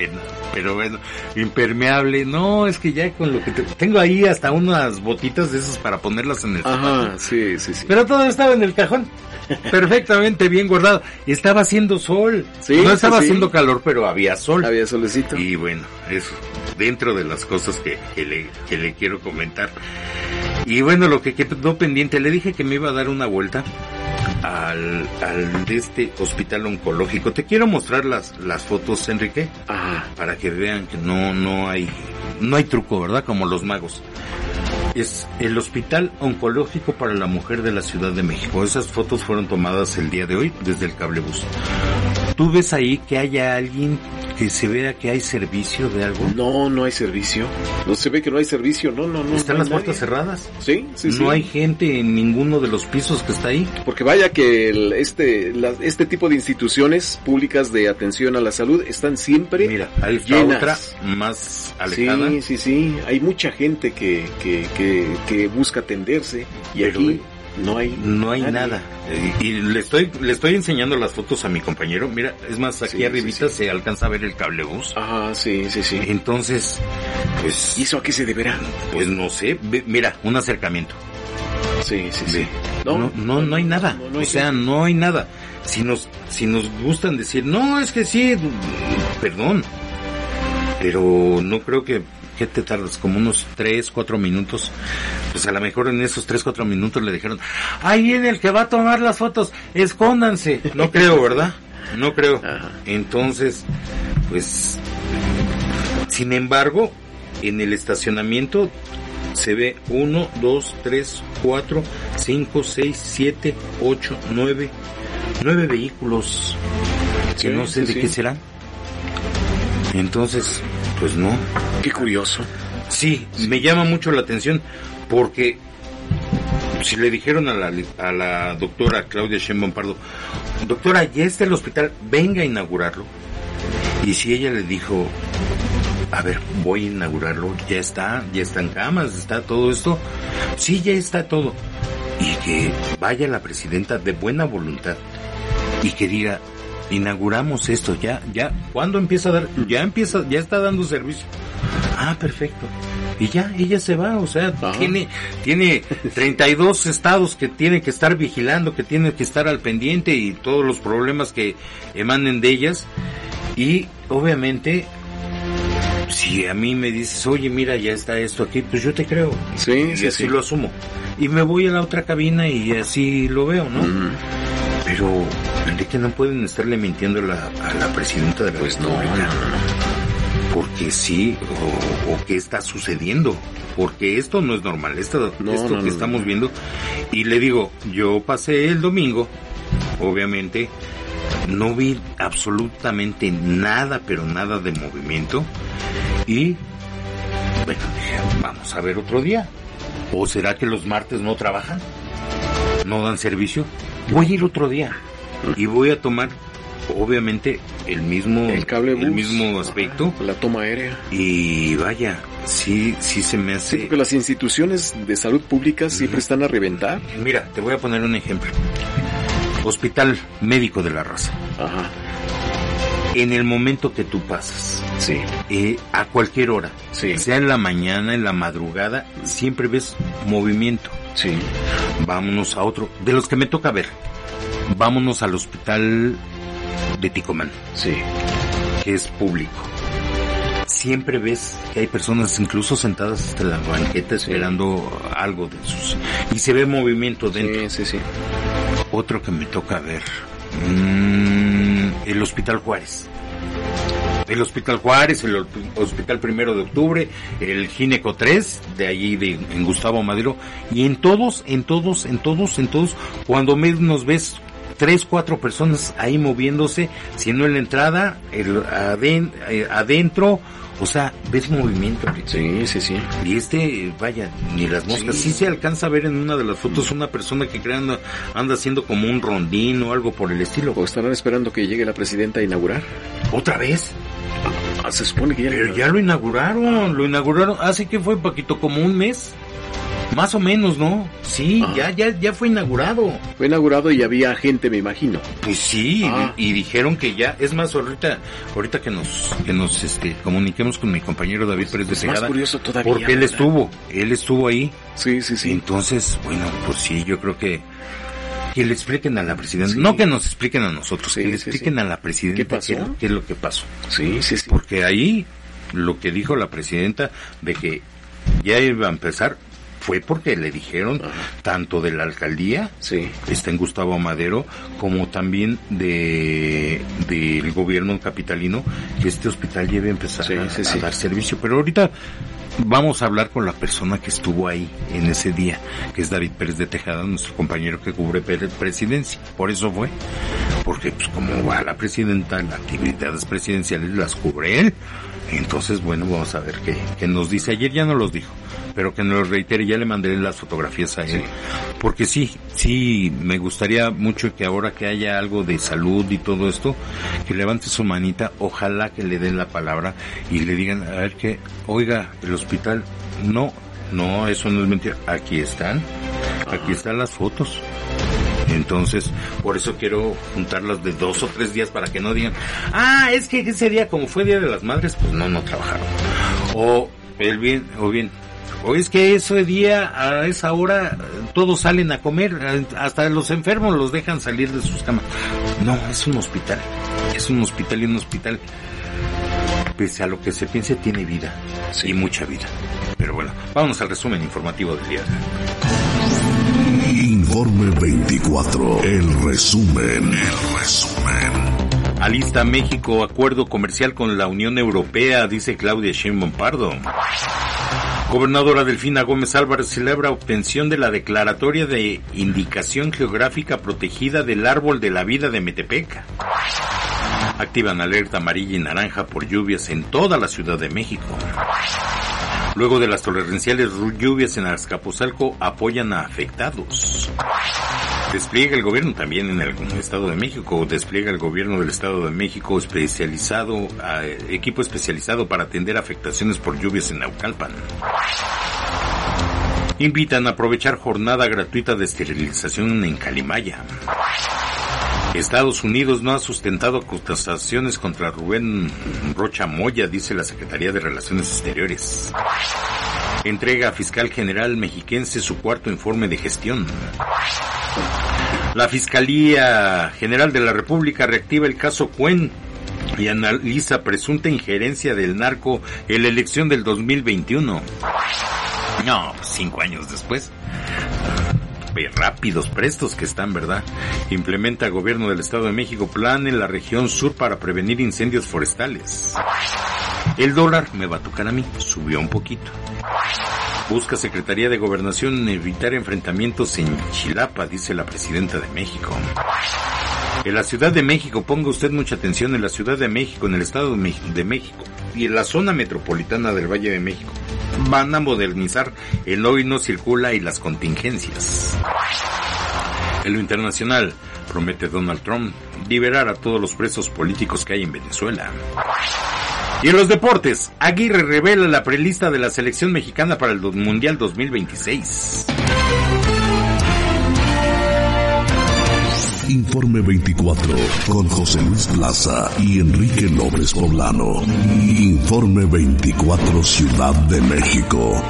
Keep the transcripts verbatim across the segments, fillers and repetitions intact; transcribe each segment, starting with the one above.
Pero bueno, impermeable, no, es que ya con lo que te, tengo ahí hasta unas botitas de esas para ponerlas en el Ajá, sí, sí, sí. Pero todo estaba en el cajón, perfectamente bien guardado. Estaba haciendo sol, sí, no estaba sí. haciendo calor, pero había sol. Había solecito. Y bueno, eso, dentro de las cosas que, que, le, que le quiero comentar. Y bueno, lo que quedó pendiente, le dije que me iba a dar una vuelta al, al de este hospital oncológico. Te quiero mostrar las las fotos, Enrique, Ajá. para que vean que no no hay no hay truco, ¿verdad? Como los magos. Es el Hospital Oncológico para la Mujer de la Ciudad de México. Esas fotos fueron tomadas el día de hoy desde el cablebús. ¿Tú ves ahí que haya alguien que se vea que hay servicio de algo? No, no hay servicio. No se ve que no hay servicio. No, no, no. ¿Están no las puertas cerradas? Sí, sí, no sí. No hay gente en ninguno de los pisos que está ahí. Porque vaya que el, este la, este tipo de instituciones públicas de atención a la salud están siempre Mira, hay llenas. Otra más alejada. Sí, sí, sí. Hay mucha gente que que que, que busca atenderse y Pero aquí no hay no hay nadie. nada. Y, y le estoy le estoy enseñando las fotos a mi compañero. Mira, es más, aquí sí, arribita sí, sí. se alcanza a ver el cablebús. Ajá, sí, sí, sí. Entonces, pues ¿Y eso a qué se deberá? Pues no sé, ve, mira, un acercamiento. Sí, sí, sí. Ve. No, no, no, no hay nada. No, no hay o sea, gente. no hay nada. Si nos si nos gustan decir, no, es que sí, perdón. Pero no creo que ¿qué te tardas? Como unos tres, cuatro minutos. Pues a lo mejor en esos tres, cuatro minutos le dijeron, ahí viene el que va a tomar las fotos, escóndanse. No creo, ¿verdad? No creo. Ajá. Entonces, pues, sin embargo, en el estacionamiento se ve uno, dos, tres, cuatro, cinco, seis, siete, ocho, nueve, nueve vehículos. Sí, Que no sé sí, de sí. qué serán. Entonces, pues no. Qué curioso. Sí, me llama mucho la atención porque si le dijeron a la, a la doctora Claudia Sheinbaum Pardo, doctora, ya está el hospital, venga a inaugurarlo. Y si ella le dijo, a ver, voy a inaugurarlo, ya está, ya están camas, está todo esto, sí, ya está todo. Y que vaya la presidenta de buena voluntad y que diga, inauguramos esto, ya, ya, ¿cuándo empieza a dar? Ya empieza, ya está dando servicio. Ah, perfecto. Y ya, ella se va, o sea, Ajá. tiene, tiene treinta y dos estados que tiene que estar vigilando, que tiene que estar al pendiente y todos los problemas que emanen de ellas. Y obviamente, si a mí me dices, oye, mira, ya está esto aquí, pues yo te creo. Sí, y sí, así sí. lo asumo. Y me voy a la otra cabina y así lo veo, ¿no? Mm. Pero, Enrique, no pueden estarle mintiendo a la, a la presidenta de la Pues no, República. no, no. Porque sí, o, o qué está sucediendo. Porque esto no es normal, esto, No, esto no, que no, estamos no. viendo. Y le digo, yo pasé el domingo, obviamente, no vi absolutamente nada, pero nada de movimiento. Y, bueno, dije, vamos a ver otro día. ¿O será que los martes no trabajan? ¿No dan servicio? Voy a ir otro día. Y voy a tomar, obviamente, el mismo, El cable bus. el mismo aspecto. Ajá, la toma aérea. Y vaya, sí, sí se me Sí, hace... porque las instituciones de salud pública siempre Ujú. están a reventar. Mira, te voy a poner un ejemplo. Hospital Médico de la Raza. Ajá. En el momento que tú pasas, Sí. eh, a cualquier hora, Sí. sea en la mañana, en la madrugada, siempre ves movimiento. Sí. Vámonos a otro, de los que me toca ver, vámonos al hospital de Ticomán, Sí. que es público. Siempre ves que hay personas incluso sentadas hasta la banqueta esperando algo de sus... Y se ve movimiento dentro. Sí, sí, sí. Otro que me toca ver, mmm, el Hospital Juárez. El Hospital Juárez, el Hospital Primero de Octubre, el Gineco tres, de allí de, en Gustavo Madero, y en todos, en todos, en todos, en todos, cuando menos ves tres, cuatro personas ahí moviéndose, si no en la entrada, el aden, eh, adentro, o sea, ves movimiento. Sí, sí, sí. Y este, vaya, ni las moscas. Sí. sí se alcanza a ver en una de las fotos una persona que creo anda, anda haciendo como un rondín o algo por el estilo. ¿O estarán esperando que llegue la presidenta a inaugurar? ¿Otra vez? Ah, se supone que ya... Pero ya lo inauguraron, lo inauguraron, así que fue, Paquito, como un mes. Más o menos, ¿no? Sí, ah. ya, ya, ya fue inaugurado. Fue inaugurado y había gente, me imagino. Pues sí, ah. y, y dijeron que ya, es más, ahorita, ahorita que nos, que nos, este, comuniquemos con mi compañero David Pérez de Segada. Más curioso todavía. Porque él ¿verdad? estuvo, él estuvo ahí. Sí, sí, sí. Entonces, bueno, pues sí, yo creo que que le expliquen a la presidenta, sí. no que nos expliquen a nosotros, sí, que le expliquen sí, sí. a la presidenta ¿Qué pasó? Qué, qué es lo que pasó. Sí, sí, sí. Porque ahí lo que dijo la presidenta de que ya iba a empezar fue porque le dijeron Ajá. tanto de la alcaldía, sí. está en Gustavo Amadero, como también de del gobierno capitalino, que este hospital ya iba a empezar sí, a, sí, sí. a dar servicio. Pero ahorita vamos a hablar con la persona que estuvo ahí en ese día, que es David Pérez de Tejada, nuestro compañero que cubre presidencia. Por eso fue, porque pues como va la presidenta, las actividades presidenciales las cubre él. Entonces, bueno, vamos a ver qué, qué nos dice. Ayer ya no los dijo, pero que nos lo reitere, ya le mandé las fotografías a él. Sí. Porque sí, sí, me gustaría mucho que ahora que haya algo de salud y todo esto, que levante su manita, ojalá que le den la palabra y le digan, a ver que, oiga, el hospital, no, no, eso no es mentira, aquí están, aquí están las fotos. Entonces, por eso quiero juntarlas de dos o tres días para que no digan, ah, es que ese día como fue Día de las Madres, pues no, no trabajaron. O el bien, o bien, o es que ese día, a esa hora, todos salen a comer, hasta los enfermos los dejan salir de sus camas. No, es un hospital, es un hospital y un hospital, pese a lo que se piense, tiene vida, sí, y mucha vida. Pero bueno, vámonos al resumen informativo del día. Informe veinticuatro, el resumen, el resumen. Alista México acuerdo comercial con la Unión Europea, dice Claudia Sheinbaum Pardo. Gobernadora Delfina Gómez Álvarez celebra obtención de la declaratoria de indicación geográfica protegida del árbol de la vida de Metepec. Activan alerta amarilla y naranja por lluvias en toda la Ciudad de México. Luego de las torrenciales lluvias en Azcapotzalco, apoyan a afectados. Despliega el gobierno también en el Estado de México, despliega el gobierno del Estado de México especializado, eh, equipo especializado para atender afectaciones por lluvias en Naucalpan. Invitan a aprovechar jornada gratuita de esterilización en Calimaya. Estados Unidos no ha sustentado acusaciones contra Rubén Rocha Moya, dice la Secretaría de Relaciones Exteriores. Entrega a Fiscal General Mexiquense su cuarto informe de gestión. La Fiscalía General de la República reactiva el caso Cuen y analiza presunta injerencia del narco en la elección del dos mil veintiuno. No, pues cinco años después. Rápidos, prestos que están, ¿verdad? Implementa el gobierno del Estado de México plan en la región sur para prevenir incendios forestales. El dólar, me va a tocar a mí, subió un poquito. Busca Secretaría de Gobernación evitar enfrentamientos en Chilapa, dice la presidenta de México. En la Ciudad de México, ponga usted mucha atención, en la Ciudad de México, en el Estado de México y en la zona metropolitana del Valle de México, van a modernizar el hoy no circula y las contingencias. En lo internacional, promete Donald Trump liberar a todos los presos políticos que hay en Venezuela. Y en los deportes, Aguirre revela la prelista de la selección mexicana para el Mundial dos mil veintiséis. Informe veinticuatro con José Luis Plaza y Enrique López Poblano. Informe veinticuatro Ciudad de México.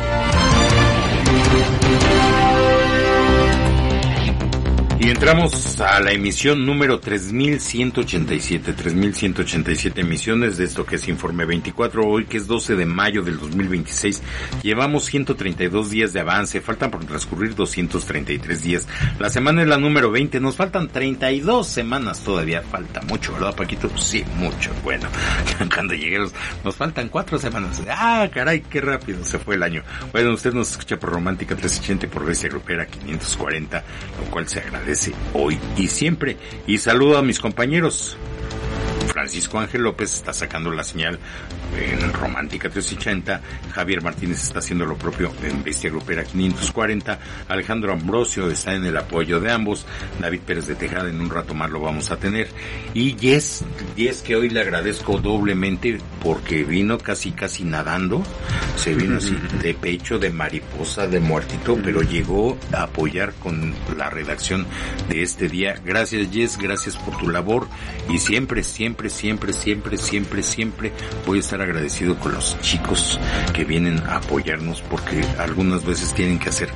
Y entramos a la emisión número tres mil ciento ochenta y siete, tres mil ciento ochenta y siete emisiones de esto que es Informe veinticuatro, hoy que es doce de mayo del dos mil veintiséis. Llevamos ciento treinta y dos días de avance, faltan por transcurrir doscientos treinta y tres días. La semana es la número veinte, nos faltan treinta y dos semanas todavía, falta mucho, ¿verdad, Paquito? Sí, mucho. Bueno, cuando lleguemos, nos faltan cuatro semanas. Ah, caray, qué rápido se fue el año. Bueno, usted nos escucha por Romántica trescientos ochenta y por Grecia Grupera quinientos cuarenta, lo cual se agradece hoy y siempre. Y saludo a mis compañeros. Francisco Ángel López está sacando la señal en Romántica trescientos ochenta, Javier Martínez está haciendo lo propio en Bestia Grupera quinientos cuarenta, Alejandro Ambrosio está en el apoyo de ambos, David Pérez de Tejada en un rato más lo vamos a tener, y Yes, Yes que hoy le agradezco doblemente porque vino casi casi nadando, se vino así de pecho, de mariposa, de muertito, pero llegó a apoyar con la redacción de este día. Gracias Yes, gracias por tu labor y siempre, siempre, siempre, siempre, siempre, siempre voy a estar agradecido con los chicos que vienen a apoyarnos porque algunas veces tienen que hacer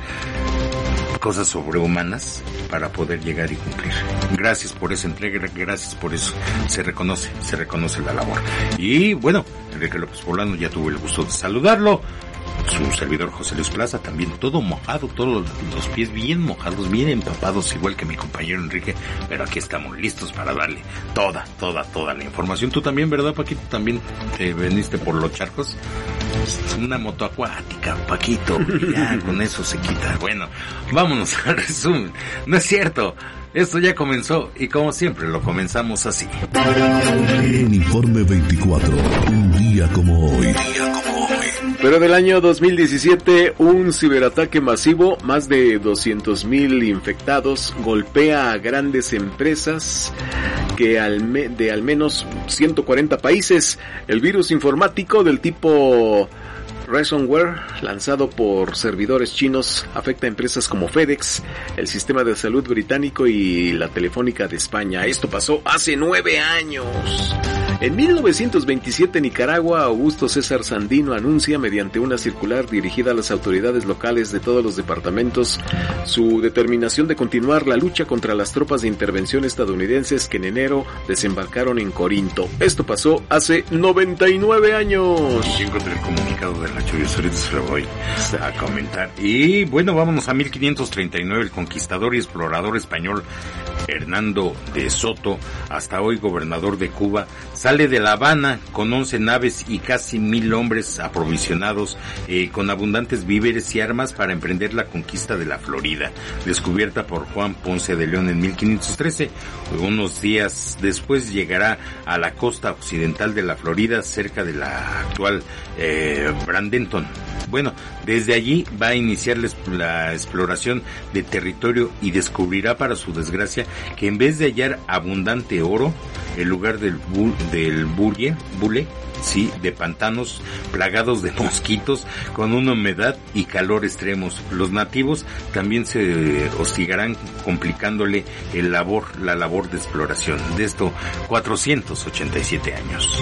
cosas sobrehumanas para poder llegar y cumplir. Gracias por esa entrega, gracias por eso. Se reconoce, se reconoce la labor. Y bueno, Enrique López Poblano, ya tuve el gusto de saludarlo. Su servidor José Luis Plaza, también todo mojado, todos los pies bien mojados, bien empapados, igual que mi compañero Enrique, pero aquí estamos listos para darle toda, toda, toda la información. Tú también, ¿verdad, Paquito? También te veniste por los charcos. Es una moto acuática, Paquito, ya con eso se quita. Bueno, vámonos al resumen. No es cierto. Esto ya comenzó y como siempre lo comenzamos así. En Informe veinticuatro, un día como hoy. Día como hoy. Pero del año dos mil diecisiete, un ciberataque masivo, más de doscientos mil infectados, golpea a grandes empresas que al me- de al menos ciento cuarenta países. El virus informático del tipo ransomware, lanzado por servidores chinos, afecta a empresas como FedEx, el Sistema de Salud británico y la Telefónica de España. Esto pasó hace nueve años. En mil novecientos veintisiete, Nicaragua, Augusto César Sandino anuncia mediante una circular dirigida a las autoridades locales de todos los departamentos su determinación de continuar la lucha contra las tropas de intervención estadounidenses que en enero desembarcaron en Corinto. Esto pasó hace noventa y nueve años. Yo encontré el comunicado de la Chuyos, ahorita se lo voy a comentar. Y bueno, vámonos a mil quinientos treinta y nueve, el conquistador y explorador español Hernando de Soto, hasta hoy gobernador de Cuba, sale de La Habana con once naves y casi mil hombres aprovisionados eh, con abundantes víveres y armas para emprender la conquista de la Florida, descubierta por Juan Ponce de León en mil quinientos trece. Unos días después llegará a la costa occidental de la Florida, cerca de la actual eh, Bradenton. Bueno, desde allí va a iniciar la, la exploración de territorio y descubrirá, para su desgracia, que en vez de hallar abundante oro, el lugar del bu, del bulle, bule, sí, de pantanos plagados de mosquitos, con una humedad y calor extremos. Los nativos también se hostigarán, complicándole el labor, la labor de exploración. De esto, cuatrocientos ochenta y siete años.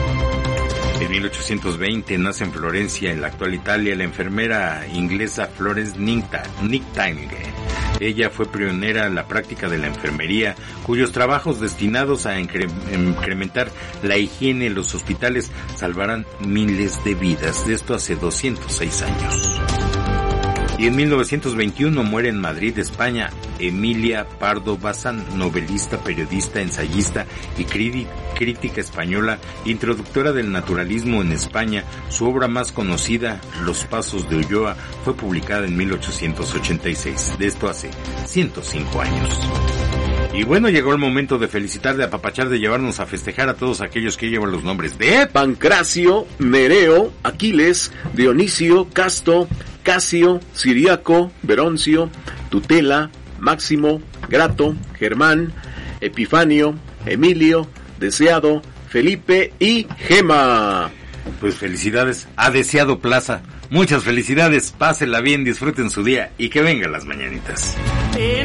En mil ochocientos veinte nace en Florencia, en la actual Italia, la enfermera inglesa Florence Nightingale. Ella fue pionera en la práctica de la enfermería, cuyos trabajos destinados a incre- incrementar la higiene en los hospitales salvarán miles de vidas. De esto hace doscientos seis años. Y en mil novecientos veintiuno muere en Madrid, España, Emilia Pardo Bazán, novelista, periodista, ensayista y crítica española, introductora del naturalismo en España. Su obra más conocida, Los Pasos de Ulloa, fue publicada en mil ochocientos ochenta y seis. De esto hace ciento cinco años. Y bueno, llegó el momento de felicitar, de apapachar, de llevarnos a festejar a todos aquellos que llevan los nombres de Pancracio, Nereo, Aquiles, Dionisio, Casto, Casio, Siriaco, Veroncio, Tutela, Máximo, Grato, Germán, Epifanio, Emilio, Deseado, Felipe y Gema. Pues felicidades a Deseado Plaza. Muchas felicidades, pásenla bien, disfruten su día y que vengan las mañanitas.